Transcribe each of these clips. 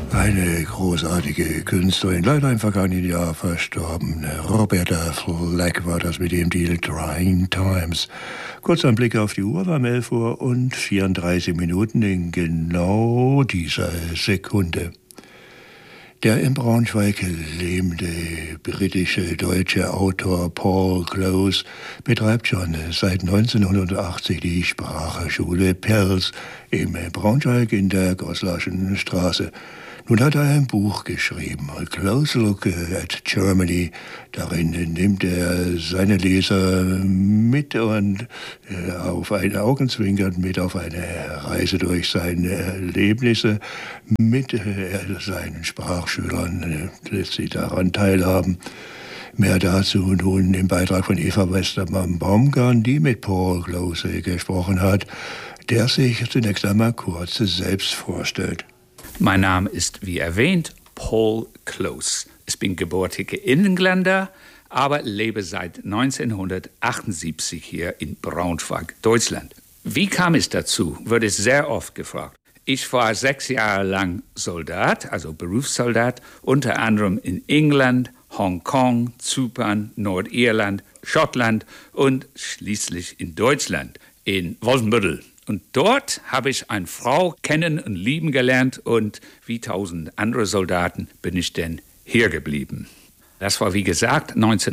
Eine großartige Künstlerin, leider im vergangenen Jahr verstorben. Roberta Flack war das mit dem Titel Trying Times. Kurz ein Blick auf die Uhr, war 11 Uhr und 34 Minuten in genau dieser Sekunde. Der in Braunschweig lebende britische deutsche Autor Paul Close betreibt schon seit 1980 die Sprachschule Pels in Braunschweig in der Goslarschen Straße. Nun hat er ein Buch geschrieben, A Close Look at Germany. Darin nimmt er seine Leser mit und auf ein Augenzwinkern mit auf eine Reise durch seine Erlebnisse mit seinen Sprachschülern, lässt sie daran teilhaben. Mehr dazu nun im Beitrag von Eva Westermann-Baumgarn, die mit Paul Close gesprochen hat, der sich zunächst einmal kurz selbst vorstellt. Mein Name ist, wie erwähnt, Paul Close. Ich bin gebürtiger Engländer, aber lebe seit 1978 hier in Braunschweig, Deutschland. Wie kam es dazu, wurde ich sehr oft gefragt. Ich war 6 Jahre lang Soldat, also Berufssoldat, unter anderem in England, Hongkong, Zypern, Nordirland, Schottland und schließlich in Deutschland, in Wolfenbüttel. Und dort habe ich eine Frau kennen und lieben gelernt und wie 1000 andere Soldaten bin ich denn hier geblieben. Das war wie gesagt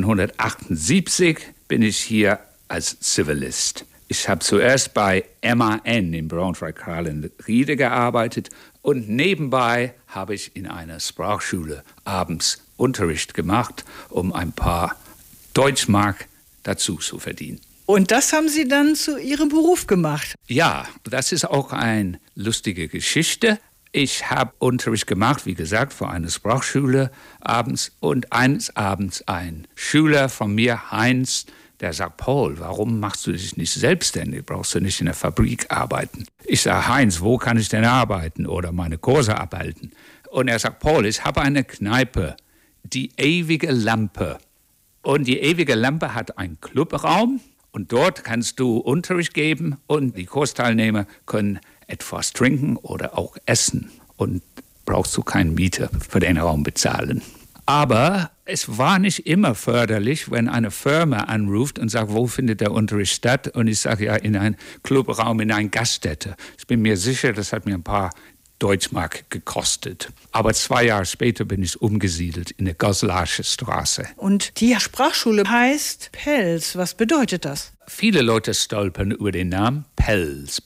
1978 bin ich hier als Zivilist. Ich habe zuerst bei MAN in Braunschweig-Krallen-Riede gearbeitet und nebenbei habe ich in einer Sprachschule abends Unterricht gemacht, um ein paar Deutschmark dazu zu verdienen. Und das haben Sie dann zu Ihrem Beruf gemacht? Ja, das ist auch eine lustige Geschichte. Ich habe Unterricht gemacht, wie gesagt, für eine Sprachschule abends. Und eines Abends ein Schüler von mir, Heinz, der sagt, Paul, warum machst du dich nicht selbstständig? Brauchst du nicht in der Fabrik arbeiten? Ich sage, Heinz, wo kann ich denn arbeiten oder meine Kurse abhalten? Und er sagt, Paul, ich habe eine Kneipe, die ewige Lampe. Und die ewige Lampe hat einen Clubraum. Und dort kannst du Unterricht geben und die Kursteilnehmer können etwas trinken oder auch essen. Und brauchst du keinen Mieter für den Raum bezahlen. Aber es war nicht immer förderlich, wenn eine Firma anruft und sagt, wo findet der Unterricht statt? Und ich sage, ja, in einem Clubraum, in einer Gaststätte. Ich bin mir sicher, das hat mir ein paar Deutschmark gekostet. Aber 2 Jahre später bin ich umgesiedelt in der Goslarsche Straße. Und die Sprachschule heißt Pels. Was bedeutet das? Viele Leute stolpern über den Namen Pels,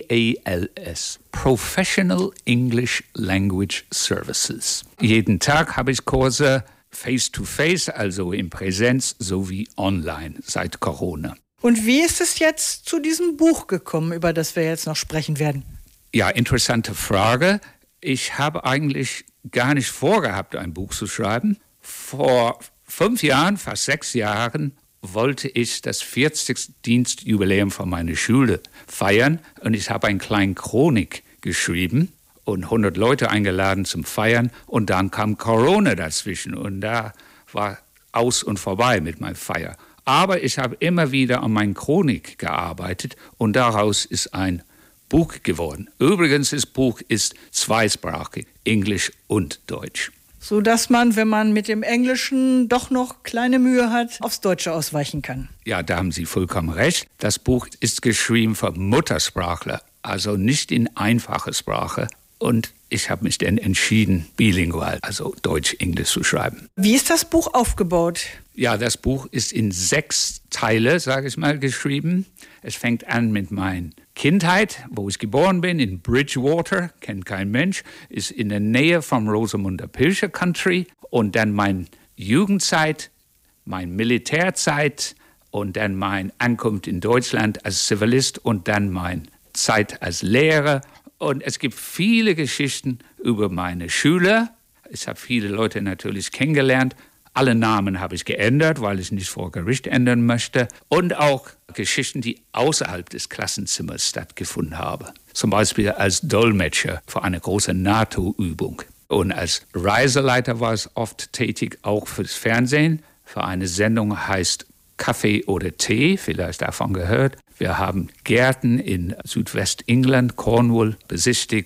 P-A-L-S, Professional English Language Services. Jeden Tag habe ich Kurse face-to-face, also in Präsenz, sowie online seit Corona. Und wie ist es jetzt zu diesem Buch gekommen, über das wir jetzt noch sprechen werden? Ja, interessante Frage. Ich habe eigentlich gar nicht vorgehabt, ein Buch zu schreiben. Vor 5 Jahren, fast 6 Jahren, wollte ich das 40. Dienstjubiläum von meiner Schule feiern. Und ich habe eine kleine Chronik geschrieben und 100 Leute eingeladen zum Feiern. Und dann kam Corona dazwischen und da war aus und vorbei mit meiner Feier. Aber ich habe immer wieder an meiner Chronik gearbeitet und daraus ist ein Buch geworden. Übrigens, das Buch ist zweisprachig, Englisch und Deutsch. So dass man, wenn man mit dem Englischen doch noch kleine Mühe hat, aufs Deutsche ausweichen kann. Ja, da haben Sie vollkommen recht. Das Buch ist geschrieben für Muttersprachler, also nicht in einfache Sprache. Und ich habe mich dann entschieden, bilingual, also Deutsch-Englisch zu schreiben. Wie ist das Buch aufgebaut? Ja, das Buch ist in 6 Teile, sage ich mal, geschrieben. Es fängt an mit meiner Kindheit, wo ich geboren bin, in Bridgewater, kennt kein Mensch, ist in der Nähe vom Rosamunde Pilcher Country. Und dann meine Jugendzeit, meine Militärzeit und dann meine Ankunft in Deutschland als Zivilist und dann meine Zeit als Lehrer. Und es gibt viele Geschichten über meine Schüler. Ich habe viele Leute natürlich kennengelernt. Alle Namen habe ich geändert, weil ich nicht vor Gericht ändern möchte. Und auch Geschichten, die außerhalb des Klassenzimmers stattgefunden haben. Zum Beispiel als Dolmetscher für eine große NATO-Übung. Und als Reiseleiter war ich oft tätig, auch fürs Fernsehen. Für eine Sendung heißt Kaffee oder Tee, vielleicht davon gehört. Wir haben Gärten in Südwestengland, Cornwall, besichtigt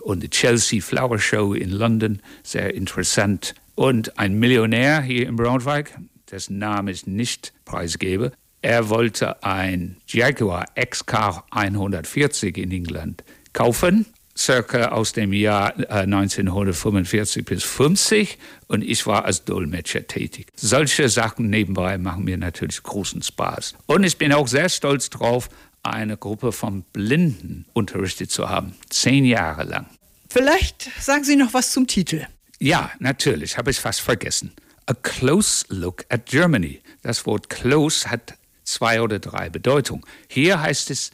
und die Chelsea Flower Show in London, sehr interessant. Und ein Millionär hier in Braunschweig, dessen Name ich nicht preisgebe, er wollte ein Jaguar XK 140 in England kaufen, circa aus dem Jahr 1945 bis 50, und ich war als Dolmetscher tätig. Solche Sachen nebenbei machen mir natürlich großen Spaß. Und ich bin auch sehr stolz drauf, eine Gruppe von Blinden unterrichtet zu haben, 10 Jahre lang. Vielleicht sagen Sie noch was zum Titel. Ja, natürlich, habe ich fast vergessen. A Close Look at Germany. Das Wort close hat 2 oder 3 Bedeutungen. Hier heißt es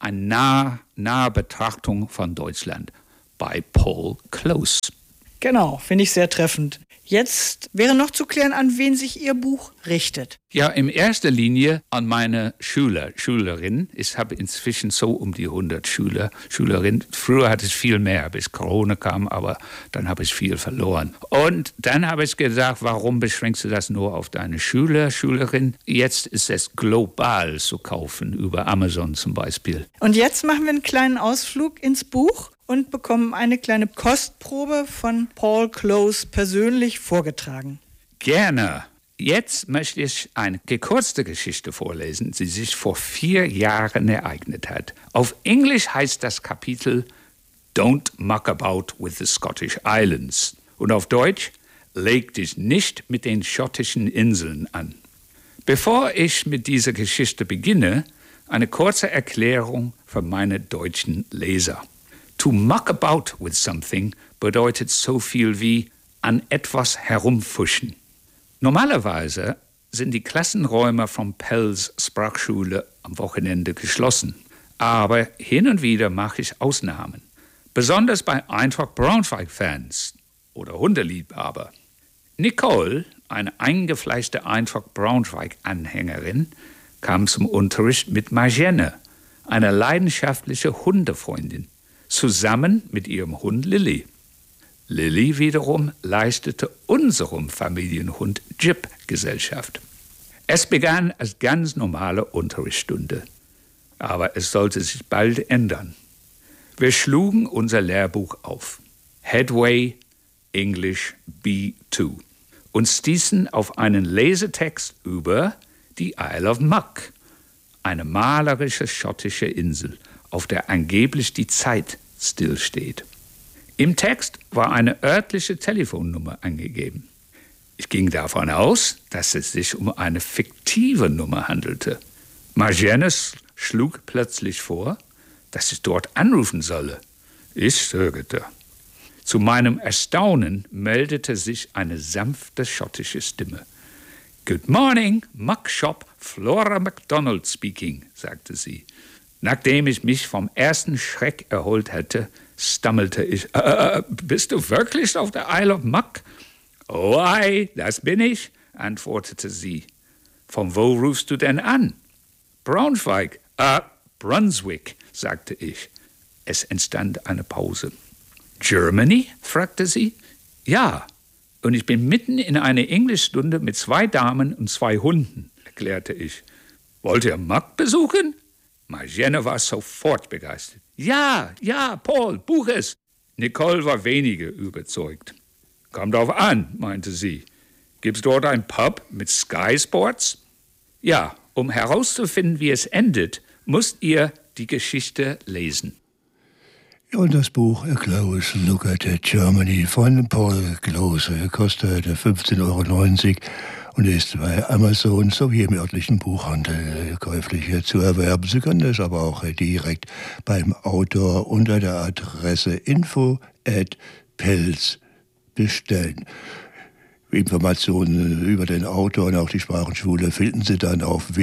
eine nahe Betrachtung von Deutschland bei Paul Close. Genau, finde ich sehr treffend. Jetzt wäre noch zu klären, an wen sich Ihr Buch richtet. Ja, in erster Linie an meine Schülerinnen. Ich habe inzwischen so um die 100 Schülerinnen. Früher hatte ich viel mehr, bis Corona kam, aber dann habe ich viel verloren. Und dann habe ich gedacht, warum beschränkst du das nur auf deine Schülerin? Jetzt ist es global zu kaufen, über Amazon zum Beispiel. Und jetzt machen wir einen kleinen Ausflug ins Buch und bekommen eine kleine Kostprobe von Paul Close persönlich vorgetragen. Gerne. Jetzt möchte ich eine gekürzte Geschichte vorlesen, die sich vor 4 Jahren ereignet hat. Auf Englisch heißt das Kapitel Don't Muck About with the Scottish Islands. Und auf Deutsch, leg dich nicht mit den schottischen Inseln an. Bevor ich mit dieser Geschichte beginne, eine kurze Erklärung für meine deutschen Leser. To muck about with something bedeutet so viel wie an etwas herumfuschen. Normalerweise sind die Klassenräume von Pells Sprachschule am Wochenende geschlossen. Aber hin und wieder mache ich Ausnahmen. Besonders bei Eintracht Braunschweig-Fans oder Hundeliebhaber. Nicole, eine eingefleischte Eintracht Braunschweig-Anhängerin, kam zum Unterricht mit Marjane, einer leidenschaftlichen Hundefreundin, zusammen mit ihrem Hund Lilly. Lilly wiederum leistete unserem Familienhund Jip Gesellschaft. Es begann als ganz normale Unterrichtsstunde, aber es sollte sich bald ändern. Wir schlugen unser Lehrbuch auf, Headway English B2, und stießen auf einen Lesetext über die Isle of Muck, eine malerische schottische Insel, auf der angeblich die Zeit stillsteht. Im Text war eine örtliche Telefonnummer angegeben. Ich ging davon aus, dass es sich um eine fiktive Nummer handelte. Marjane schlug plötzlich vor, dass ich dort anrufen solle. Ich zögerte. Zu meinem Erstaunen meldete sich eine sanfte schottische Stimme. Good morning, Muck Shop, Flora MacDonald speaking, sagte sie. Nachdem ich mich vom ersten Schreck erholt hatte, stammelte ich, bist du wirklich auf der Isle of Muck? Oh, ei, das bin ich, antwortete sie. Von wo rufst du denn an? Braunschweig, Brunswick, sagte ich. Es entstand eine Pause. Germany? fragte sie. Ja, und ich bin mitten in einer Englischstunde mit 2 Damen und 2 Hunden, erklärte ich. Wollt ihr Muck besuchen? Marjane war sofort begeistert. Ja, Paul, buch es. Nicole war weniger überzeugt. Kommt drauf an, meinte sie. Gibt's dort ein Pub mit Sky Sports? Ja, um herauszufinden, wie es endet, müsst ihr die Geschichte lesen. Und das Buch A Close Look at Germany von Paul Close kostet 15,90 € und ist bei Amazon sowie im örtlichen Buchhandel käuflich zu erwerben. Sie können es aber auch direkt beim Autor unter der Adresse info@pelz bestellen. Informationen über den Autor und auch die Sprachenschule finden Sie dann auf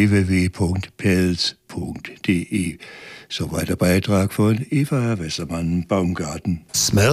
www.pelz.de. Soweit der Beitrag von Eva Westermann-Baumgarten.